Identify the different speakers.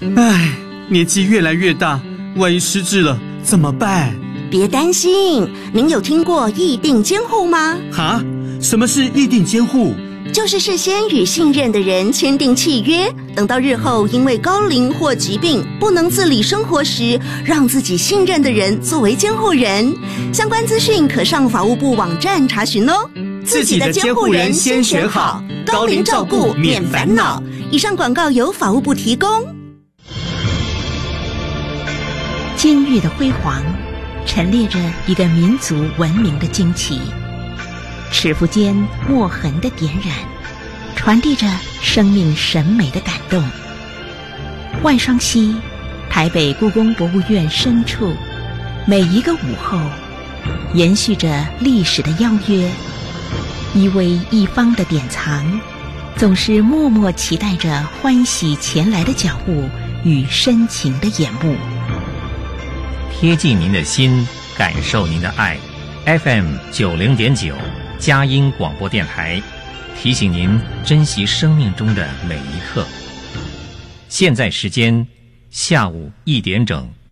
Speaker 1: 唉，年纪越来越大，万一失智了怎么办？
Speaker 2: 别担心，您有听过议定监护吗？
Speaker 1: 哈？什么是议定监护？
Speaker 2: 就是事先与信任的人签订契约，等到日后因为高龄或疾病不能自理生活时，让自己信任的人作为监护人。相关资讯可上法务部网站查询哦。
Speaker 1: 自己的监护人先选好，高龄照顾免烦恼。
Speaker 2: 以上广告由法务部提供。
Speaker 3: 监狱的辉煌，陈列着一个民族文明的惊奇。尺幅间墨痕的点染，传递着生命审美的感动。万双溪，台北故宫博物院深处，每一个午后，延续着历史的邀约。一微一方的典藏，总是默默期待着欢喜前来的脚步与深情的眼目。
Speaker 4: 贴近您的心，感受您的爱。FM 90.9。佳音广播电台提醒您珍惜生命中的每一刻。现在时间下午1点整。